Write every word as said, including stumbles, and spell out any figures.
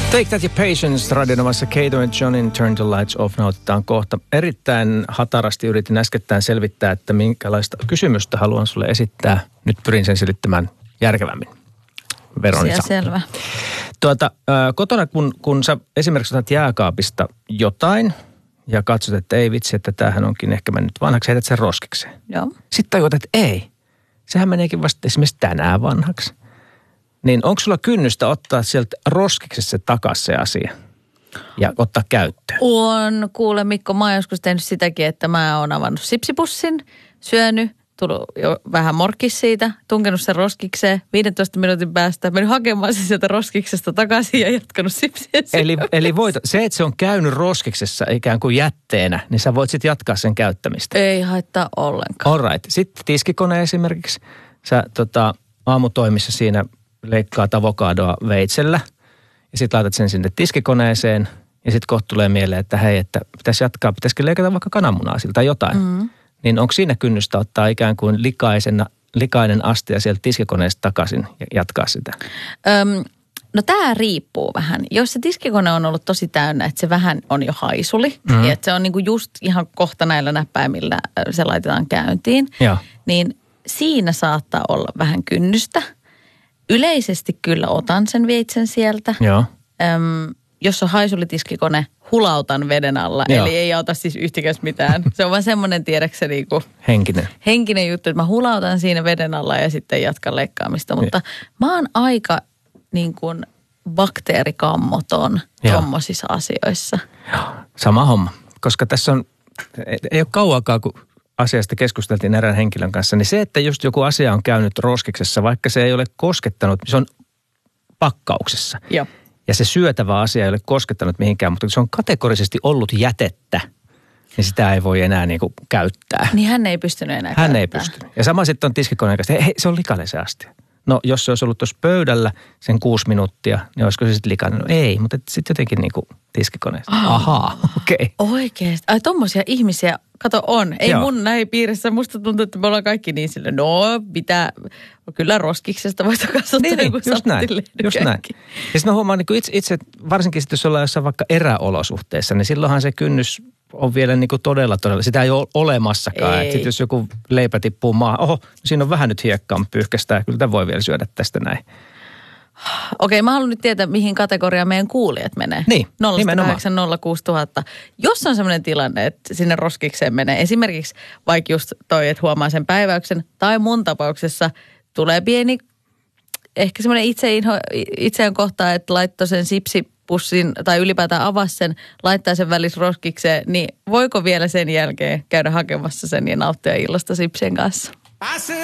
Take That Your Patience, radionomassa Kato and Johnin Turn the Lights Off nautitaan kohta. Erittäin hatarasti yritin äskettäin selvittää, että minkälaista kysymystä haluan sulle esittää. Nyt pyrin sen selittämään järkevämmin. Veronica. Selvä. Tuota, kotona, kun, kun sä esimerkiksi otat jääkaapista jotain ja katsot, että ei vitsi, että tämähän onkin ehkä mennyt vanhaksi, heität sen roskikseen. Joo. Sitten tajuat, että ei. Sehän meneekin vasta esimerkiksi tänään vanhaksi. Niin onko sulla kynnystä ottaa sieltä roskiksessa takaisin se asia ja ottaa käyttöön? On. Kuule Mikko, mä oon joskus tehnyt sitäkin, että mä oon avannut sipsipussin, syönyt, tullut jo vähän morkkis siitä, tunkenut sen roskikseen, viidentoista minuutin päästä, mennyt hakemaan se sieltä roskiksesta takaisin ja jatkanut sipsiä. Eli, eli voit, se, että se on käynyt roskiksessa ikään kuin jätteenä, niin sä voit sitten jatkaa sen käyttämistä. Ei haittaa ollenkaan. All right. Sitten tiskikone esimerkiksi. Sä tota, aamutoimissa siinä leikkaat avokadoa veitsellä ja sitten laitat sen sinne tiskikoneeseen ja sitten kohta tulee mieleen, että hei, että pitäisi jatkaa, pitäisikö leikata vaikka kananmunaa siltä tai jotain. Mm. Niin onko siinä kynnystä ottaa ikään kuin likaisena, likainen astia sieltä tiskikoneesta takaisin ja jatkaa sitä? Öm, no tämä riippuu vähän. Jos se tiskikone on ollut tosi täynnä, että se vähän on jo haisuli mm. ja että se on niinku just ihan kohta näillä näppäimillä se laitetaan käyntiin, ja. Niin siinä saattaa olla vähän kynnystä. Yleisesti kyllä otan sen veitsen sieltä. Joo. Öm, jos on haisulitiskikone, hulautan veden alla. Joo. Eli ei auta siis yhtikäs mitään. Se on vaan semmoinen, tiedäksä, niinku henkinen. henkinen juttu, että mä hulautan siinä veden alla ja sitten jatkan leikkaamista. Mutta mä oon aika niin kuin bakteerikammoton tommosissa asioissa. Joo, sama homma. Koska tässä on, ei ole kauankaan, kun asiasta keskusteltiin erään henkilön kanssa, niin se, että just joku asia on käynyt roskiksessa, vaikka se ei ole koskettanut, se on pakkauksessa. Joo. Ja se syötävä asia ei ole koskettanut mihinkään, mutta se on kategorisesti ollut jätettä, niin sitä ei voi enää niin kuin käyttää. Niin hän ei pystynyt enää Hän käyttää. ei pystynyt. Ja sama sitten on tiskikoneen kanssa, hei, se on likainen se astia. No jos se olisi ollut tuossa pöydällä sen kuusi minuuttia, niin olisiko se sitten likainen? No ei, mutta sitten jotenkin niin kuin tiskikoneesta. Ahaa, okei. Okay. Oikeesti. Ai tommosia ihmisiä, kato on. Ei Joo. mun näin piirissä. Musta tuntuu, että me ollaan kaikki niin sille, no mitä, kyllä roskiksesta voisi kasvattaa niin, joku just näin, just näin. Ja sitten mä huomaan niin kuin itse, itse, varsinkin sitten jos ollaan jossain vaikka eräolosuhteessa, niin silloinhan se kynnys on vielä niin kuin todella, todella. Sitä ei ole olemassakaan. Että sit jos joku leipä tippuu maahan, oho, siinä on vähän nyt hiekkaa pyyhkästää. Kyllä tämä voi vielä syödä tästä näin. Okei, mä haluan nyt tietää, mihin kategoriaan meidän kuulijat menee. Niin, nolla kahdeksan nolla kuusi nolla nolla nolla. Jos on sellainen tilanne, että sinne roskikseen menee, esimerkiksi vaikka just toi, että huomaa sen päiväyksen, tai mun tapauksessa tulee pieni, ehkä semmoinen itseinho, itseään kohtaa, että laittoi sen sipsipussin tai ylipäätään avasi sen, laittaa sen välissä roskikseen, niin voiko vielä sen jälkeen käydä hakemassa sen ja nauttia illasta sipsien kanssa?